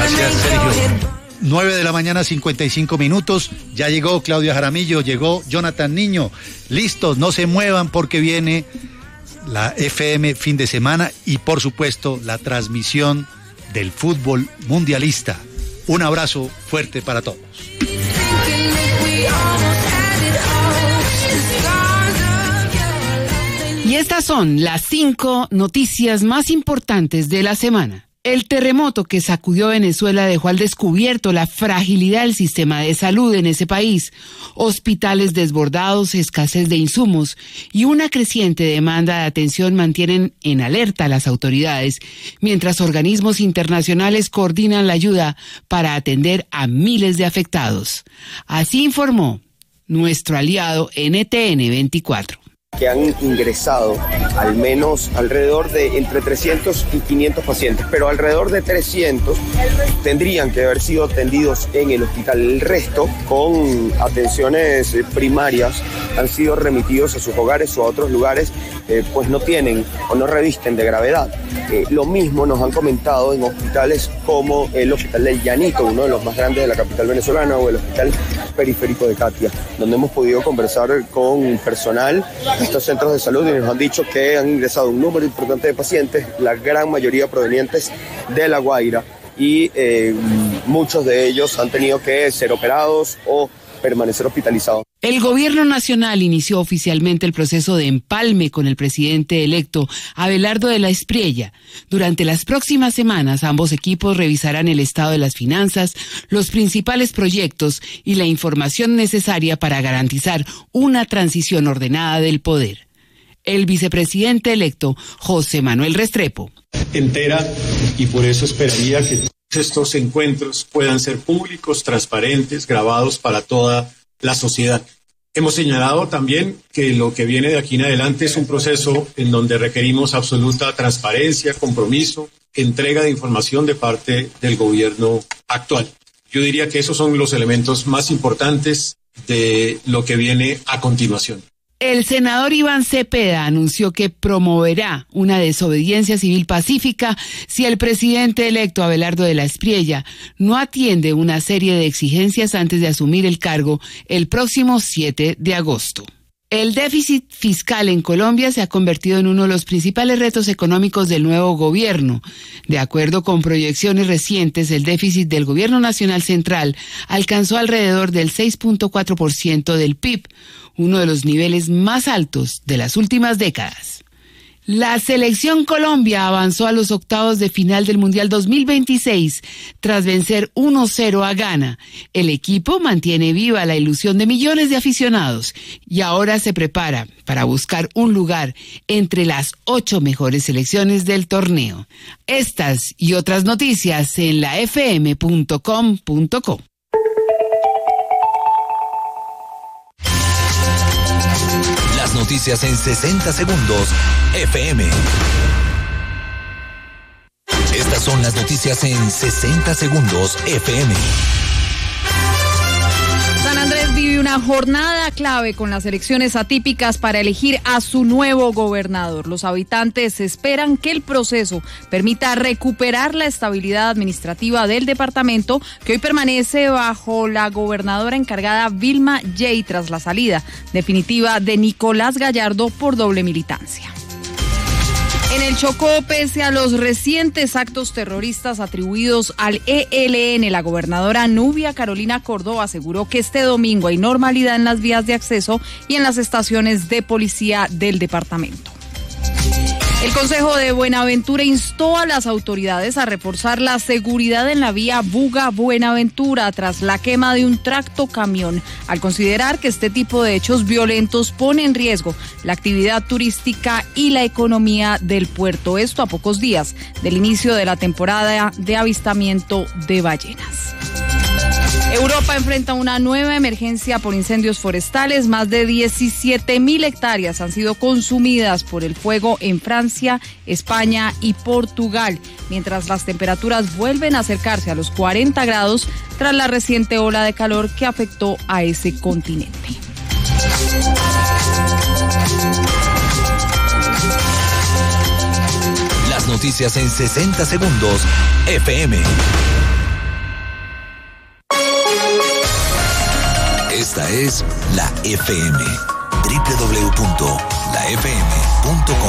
Gracias, Sergio. 9 de la mañana, 55 minutos. Ya llegó Claudia Jaramillo, llegó Jonathan Niño. Listos, no se muevan porque viene la FM fin de semana y por supuesto la transmisión del fútbol mundialista. Un abrazo fuerte para todos. Y estas son las 5 noticias más importantes de la semana. El terremoto que sacudió Venezuela dejó al descubierto la fragilidad del sistema de salud en ese país, hospitales desbordados, escasez de insumos y una creciente demanda de atención mantienen en alerta a las autoridades, mientras organismos internacionales coordinan la ayuda para atender a miles de afectados. Así informó nuestro aliado NTN 24. Que han ingresado al menos alrededor de entre 300 y 500 pacientes, pero alrededor de 300 tendrían que haber sido atendidos en el hospital. El resto, con atenciones primarias, han sido remitidos a sus hogares o a otros lugares, pues no tienen o no revisten de gravedad. Lo mismo nos han comentado en hospitales como el Hospital del Llanito, uno de los más grandes de la capital venezolana, o el Hospital Periférico de Catia, donde hemos podido conversar con personal de estos centros de salud y nos han dicho que han ingresado un número importante de pacientes, la gran mayoría provenientes de La Guaira, y muchos de ellos han tenido que ser operados o permanecer hospitalizados. El gobierno nacional inició oficialmente el proceso de empalme con el presidente electo Abelardo de la Espriella. Durante las próximas semanas, ambos equipos revisarán el estado de las finanzas, los principales proyectos y la información necesaria para garantizar una transición ordenada del poder. El vicepresidente electo, José Manuel Restrepo. Entera, y por eso esperaría que estos encuentros puedan ser públicos, transparentes, grabados para toda la sociedad. Hemos señalado también que lo que viene de aquí en adelante es un proceso en donde requerimos absoluta transparencia, compromiso, entrega de información de parte del gobierno actual. Yo diría que esos son los elementos más importantes de lo que viene a continuación. El senador Iván Cepeda anunció que promoverá una desobediencia civil pacífica si el presidente electo Abelardo de la Espriella no atiende una serie de exigencias antes de asumir el cargo el próximo 7 de agosto. El déficit fiscal en Colombia se ha convertido en uno de los principales retos económicos del nuevo gobierno. De acuerdo con proyecciones recientes, el déficit del gobierno nacional central alcanzó alrededor del 6.4% del PIB, uno de los niveles más altos de las últimas décadas. La selección Colombia avanzó a los octavos de final del Mundial 2026 tras vencer 1-0 a Ghana. El equipo mantiene viva la ilusión de millones de aficionados y ahora se prepara para buscar un lugar entre las 8 mejores selecciones del torneo. Estas y otras noticias en la fm.com.co. Noticias en 60 segundos, FM. Estas son las noticias en 60 segundos, FM. San Andrés vive una jornada clave con las elecciones atípicas para elegir a su nuevo gobernador. Los habitantes esperan que el proceso permita recuperar la estabilidad administrativa del departamento, que hoy permanece bajo la gobernadora encargada Vilma Yey tras la salida definitiva de Nicolás Gallardo por doble militancia. En el Chocó, pese a los recientes actos terroristas atribuidos al ELN, la gobernadora Nubia Carolina Córdoba aseguró que este domingo hay normalidad en las vías de acceso y en las estaciones de policía del departamento. El Consejo de Buenaventura instó a las autoridades a reforzar la seguridad en la vía Buga-Buenaventura tras la quema de un tractocamión, al considerar que este tipo de hechos violentos pone en riesgo la actividad turística y la economía del puerto. Esto a pocos días del inicio de la temporada de avistamiento de ballenas. Europa enfrenta una nueva emergencia por incendios forestales. Más de 17.000 hectáreas han sido consumidas por el fuego en Francia, España y Portugal, mientras las temperaturas vuelven a acercarse a los 40 grados tras la reciente ola de calor que afectó a ese continente. Las noticias en 60 segundos, FM. Esta es La FM. www.lafm.com